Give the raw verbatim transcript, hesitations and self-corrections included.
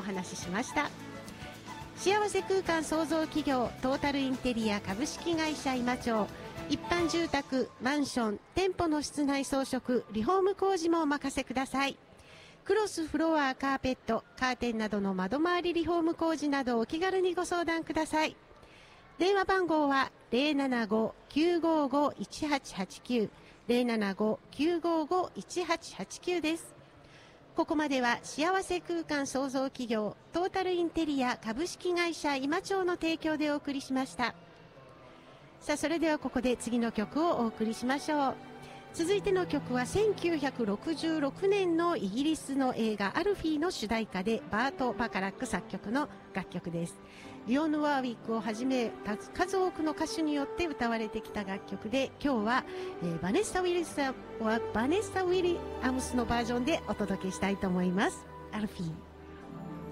話ししました。幸せ空間創造企業トータルインテリア株式会社今町、一般住宅、マンション、店舗の室内装飾、リフォーム工事もお任せください。クロスフロア、カーペット、カーテンなどの窓周りリフォーム工事などお気軽にご相談ください。電話番号は ゼロななご きゅうごご いちはちはちきゅう ゼロななご きゅうごご いちはちはちきゅう です。ここまでは幸せ空間創造企業トータルインテリア株式会社今町の提供でお送りしました。さあ、それではここで次の曲をお送りしましょう。続いての曲はせんきゅうひゃくろくじゅうろくねんのイギリスの映画アルフィーの主題歌で、バート・バカラック作曲の楽曲です。リオンヌ・ワーウィックをはじめ数多くの歌手によって歌われてきた楽曲で、今日は、えー、バネッサ・ウィリスはバネッサ・ウィリアムスのバージョンでお届けしたいと思います。アルフィー。